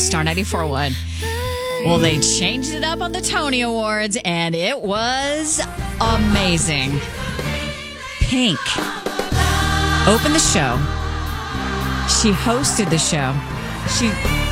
Star 94.1. Well, they changed it up on the Tony Awards, and it was amazing. Pink opened the show. She hosted the show. She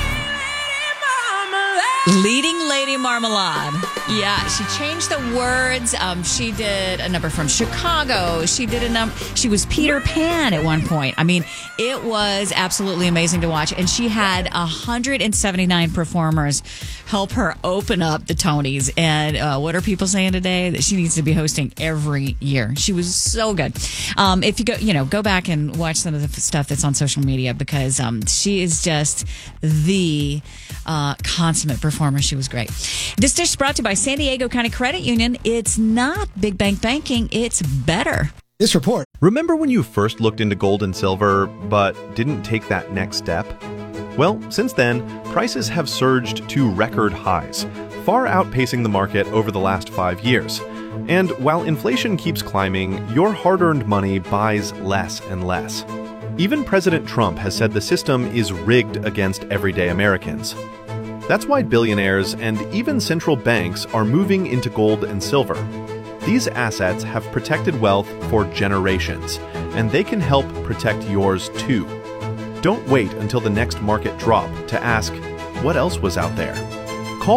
leading Lady Marmalade. Yeah, she changed the words. She did a number from Chicago. She did a number. She was Peter Pan at one point. I mean, it was absolutely amazing to watch. And she had 179 performers help her open up the Tonys. And what are people saying today? That she needs to be hosting every year. She was so good. If you go back and watch some of the stuff that's on social media, because she is just the consummate performer. She was great. This dish is brought to you by San Diego County Credit Union. It's not big bank banking. It's better. This report. Remember when you first looked into gold and silver, but didn't take that next step? Well, since then, prices have surged to record highs, far outpacing the market over the last 5 years. And while inflation keeps climbing, your hard-earned money buys less and less. Even President Trump has said the system is rigged against everyday Americans. That's why billionaires and even central banks are moving into gold and silver. These assets have protected wealth for generations, and they can help protect yours too. Don't wait until the next market drop to ask, what else was out there? Call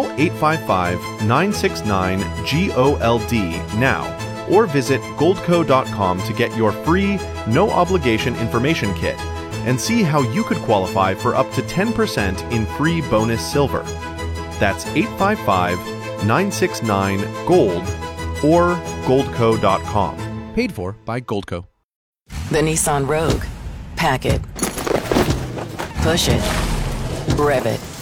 855-969-GOLD now, or visit goldco.com to get your free, no-obligation information kit and see how you could qualify for up to 10% in free bonus silver. That's 855-969-GOLD or goldco.com. Paid for by Goldco. The Nissan Rogue. Pack it. Push it. Rev it.